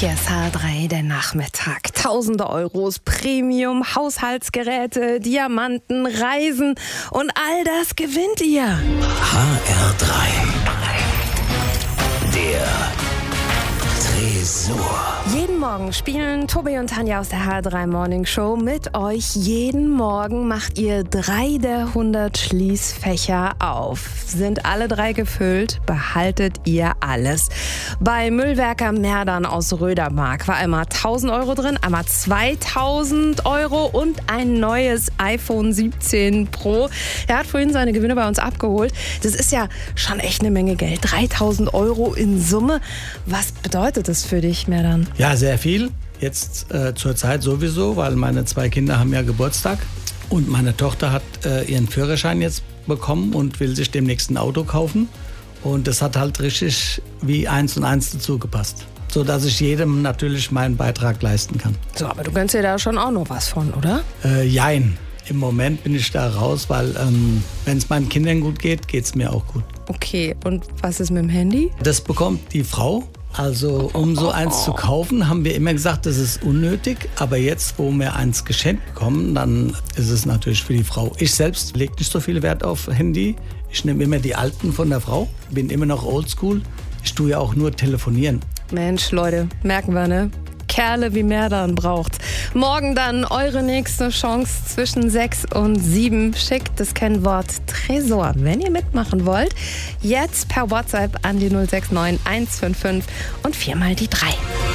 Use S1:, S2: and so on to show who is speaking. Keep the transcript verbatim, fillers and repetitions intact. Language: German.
S1: Hier ist H drei, der Nachmittag. Tausende Euros, Premium, Haushaltsgeräte, Diamanten, Reisen und all das gewinnt ihr.
S2: H R drei. Der Tresor.
S1: Jeden Morgen spielen Tobi und Tanja aus der H drei Morning Show mit euch. Jeden Morgen macht ihr drei der hundert Schließfächer auf. Sind alle drei gefüllt, behaltet ihr alles. Bei Müllwerker Merdern aus Rödermark war einmal tausend Euro drin, einmal zweitausend Euro und ein neues iPhone siebzehn Pro. Er hat vorhin seine Gewinne bei uns abgeholt. Das ist ja schon echt eine Menge Geld. dreitausend Euro in Summe. Was bedeutet das für dich, Merdan?
S3: Ja, sehr viel. Jetzt äh, zur Zeit sowieso, weil meine zwei Kinder haben ja Geburtstag. Und meine Tochter hat äh, ihren Führerschein jetzt bekommen und will sich demnächst ein Auto kaufen. Und das hat halt richtig wie eins und eins dazu gepasst. So dass ich jedem natürlich meinen Beitrag leisten kann.
S1: So, aber du gönnst dir da schon auch noch was von, oder?
S3: Äh, jein. Im Moment bin ich da raus, weil ähm, wenn es meinen Kindern gut geht, geht es mir auch gut.
S1: Okay, und was ist mit dem Handy?
S3: Das bekommt die Frau. Also um so eins zu kaufen, haben wir immer gesagt, das ist unnötig. Aber jetzt, wo wir eins geschenkt bekommen, dann ist es natürlich für die Frau. Ich selbst lege nicht so viel Wert auf Handy. Ich nehme immer die alten von der Frau, bin immer noch oldschool. Ich tue ja auch nur telefonieren.
S1: Mensch, Leute, merken wir, ne? Kerle wie Merdan braucht. Morgen dann eure nächste Chance zwischen sechs und sieben. Schickt das Kennwort Tresor, wenn ihr mitmachen wollt. Jetzt per WhatsApp an die null sechs neun eins fünf fünf und viermal die drei.